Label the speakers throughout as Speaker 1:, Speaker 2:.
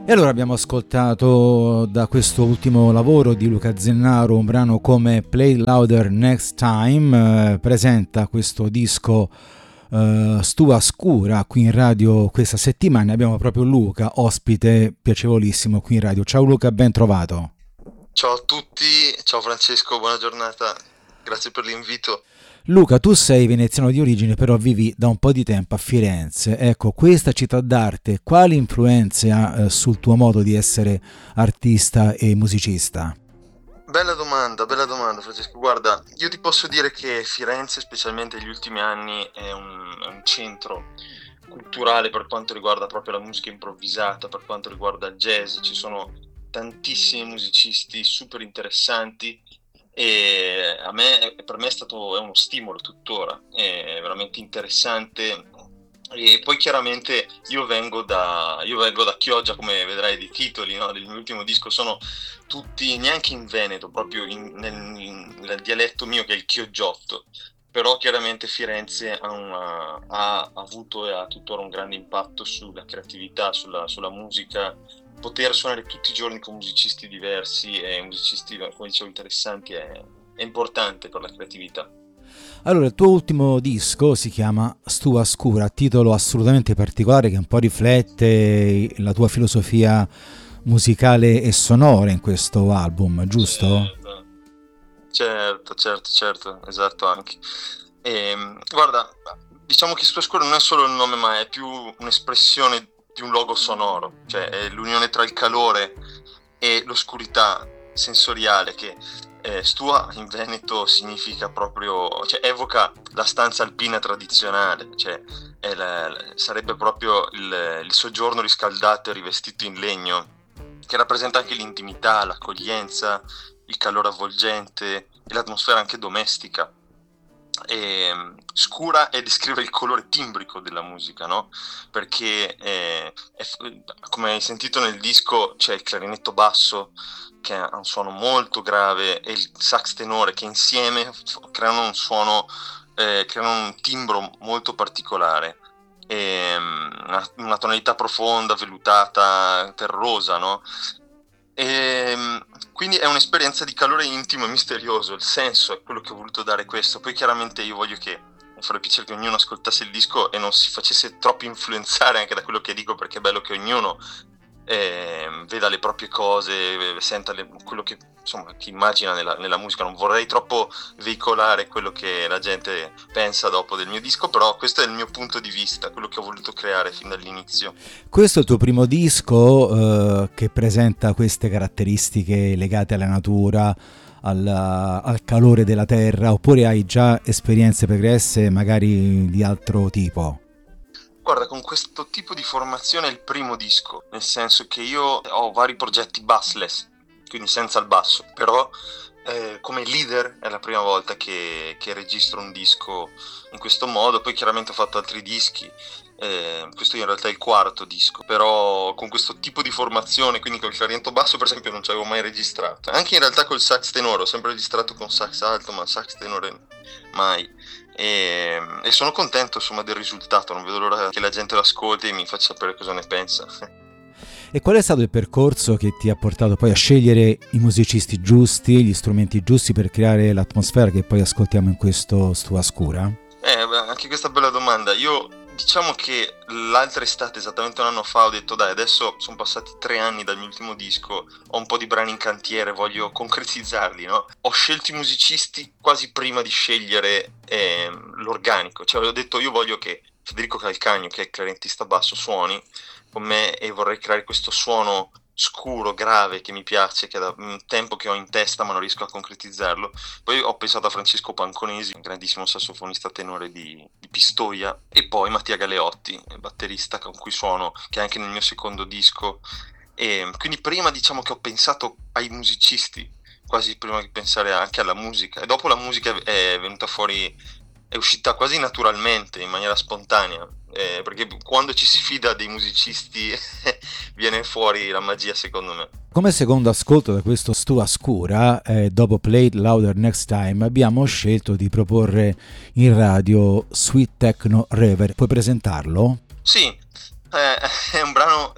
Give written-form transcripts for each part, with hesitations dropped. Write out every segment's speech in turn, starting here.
Speaker 1: E allora abbiamo ascoltato da questo ultimo lavoro di Luca Zennaro un brano come Play Louder Next Time, presenta questo disco Stua Scura qui in radio questa settimana. Abbiamo proprio Luca, ospite piacevolissimo qui in radio. Ciao Luca, ben trovato.
Speaker 2: Ciao a tutti, ciao Francesco, buona giornata, grazie per l'invito.
Speaker 1: Luca, tu sei veneziano di origine, però vivi da un po' di tempo a Firenze. Ecco, questa città d'arte, quali influenze ha sul tuo modo di essere artista e musicista?
Speaker 2: Bella domanda Francesco. Guarda, io ti posso dire che Firenze, specialmente negli ultimi anni, è un centro culturale per quanto riguarda proprio la musica improvvisata, per quanto riguarda il jazz. Ci sono tantissimi musicisti super interessanti e per me è uno stimolo tuttora, è veramente interessante. E poi chiaramente io vengo da Chioggia, come vedrai dai titoli, no, del mio ultimo disco, sono tutti neanche in Veneto, proprio nel dialetto mio che è il chioggiotto, però chiaramente Firenze ha avuto e ha tuttora un grande impatto sulla creatività, sulla musica. Poter suonare tutti i giorni con musicisti diversi e musicisti, come dicevo, interessanti è importante per la creatività.
Speaker 1: Allora, il tuo ultimo disco si chiama Stua Scura, titolo assolutamente particolare che un po' riflette la tua filosofia musicale e sonora in questo album, giusto?
Speaker 2: Certo, esatto anche. Guarda, diciamo che Stua Scura non è solo il nome, ma è più un'espressione di un logo sonoro, cioè è l'unione tra il calore e l'oscurità sensoriale che Stua in Veneto significa proprio, cioè evoca la stanza alpina tradizionale, cioè sarebbe proprio il soggiorno riscaldato e rivestito in legno, che rappresenta anche l'intimità, l'accoglienza, il calore avvolgente e l'atmosfera anche domestica. Scura e descrive il colore timbrico della musica, no? Perché come hai sentito nel disco c'è il clarinetto basso che ha un suono molto grave e il sax tenore che insieme creano un suono, creano un timbro molto particolare. Una tonalità profonda, vellutata, terrosa, no? Quindi è un'esperienza di calore intimo e misterioso, il senso è quello che ho voluto dare questo. Poi chiaramente io voglio che mi farebbe piacere che ognuno ascoltasse il disco e non si facesse troppo influenzare anche da quello che dico, perché è bello che ognuno veda le proprie cose, senta quello che insomma che immagina nella musica. Non vorrei troppo veicolare quello che la gente pensa dopo del mio disco, però questo è il mio punto di vista, quello che ho voluto creare fin dall'inizio.
Speaker 1: Questo è il tuo primo disco che presenta queste caratteristiche legate alla natura, al calore della terra, oppure hai già esperienze pregresse magari di altro tipo?
Speaker 2: Guarda, con questo tipo di formazione è il primo disco, nel senso che io ho vari progetti bassless, quindi senza il basso, però come leader è la prima volta che registro un disco in questo modo. Poi chiaramente ho fatto altri dischi, questo in realtà è il quarto disco, però con questo tipo di formazione, quindi col clarinetto basso per esempio non ci avevo mai registrato, anche in realtà col sax tenore, ho sempre registrato con sax alto, ma sax tenore mai. E sono contento insomma del risultato, non vedo l'ora che la gente lo ascolti e mi faccia sapere cosa ne pensa.
Speaker 1: E qual è stato il percorso che ti ha portato poi a scegliere i musicisti giusti, gli strumenti giusti per creare l'atmosfera che poi ascoltiamo in questo Stua Scura?
Speaker 2: Anche questa bella domanda. Io diciamo che l'altra estate, esattamente un anno fa, ho detto dai, adesso sono passati 3 anni dal mio ultimo disco, ho un po' di brani in cantiere, voglio concretizzarli, no? Ho scelto i musicisti quasi prima di scegliere l'organico, cioè ho detto io voglio che Federico Calcagno, che è il clarinettista basso, suoni con me e vorrei creare questo suono scuro, grave, che mi piace, che è da un tempo che ho in testa ma non riesco a concretizzarlo. Poi ho pensato a Francesco Panconesi, un grandissimo sassofonista tenore di Pistoia, e poi Mattia Galeotti, batterista con cui suono, che è anche nel mio secondo disco. E quindi prima diciamo che ho pensato ai musicisti, quasi prima di pensare anche alla musica, e dopo la musica è venuta fuori, è uscita quasi naturalmente, in maniera spontanea, perché quando ci si fida dei musicisti viene fuori la magia, secondo me.
Speaker 1: Come secondo ascolto da questo Stua Scura, dopo Play Louder Next Time, abbiamo scelto di proporre in radio Sweet Techno Rever. Puoi presentarlo?
Speaker 2: Sì, è un brano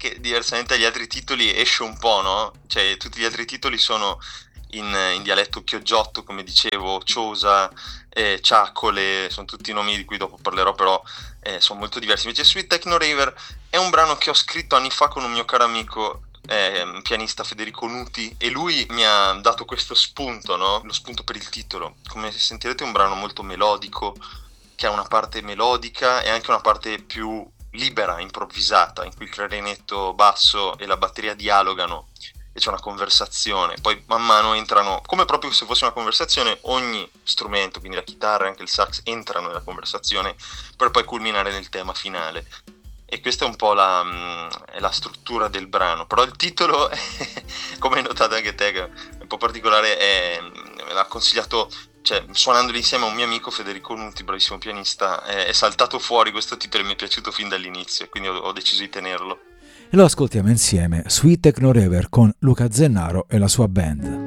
Speaker 2: che diversamente dagli altri titoli esce un po', no? Cioè tutti gli altri titoli sono in dialetto chioggiotto, come dicevo, Ciosa, Ciaccole, sono tutti nomi di cui dopo parlerò, però sono molto diversi. Invece Sweet Techno Raver è un brano che ho scritto anni fa con un mio caro amico, un pianista, Federico Nuti, e lui mi ha dato questo spunto, no? Lo spunto per il titolo. Come sentirete è un brano molto melodico, che ha una parte melodica e anche una parte più libera, improvvisata, in cui il clarinetto basso e la batteria dialogano e c'è una conversazione. Poi man mano entrano, come proprio se fosse una conversazione, ogni strumento, quindi la chitarra e anche il sax, entrano nella conversazione per poi culminare nel tema finale. E questa è un po' la struttura del brano. Però il titolo, come hai notato anche te, che è un po' particolare, me l'ha consigliato, cioè suonandoli insieme a un mio amico Federico Nuti, bravissimo pianista, è saltato fuori questo titolo e mi è piaciuto fin dall'inizio, quindi ho deciso di tenerlo.
Speaker 1: E lo ascoltiamo insieme, Sweet Techno Raver con Luca Zennaro e la sua band.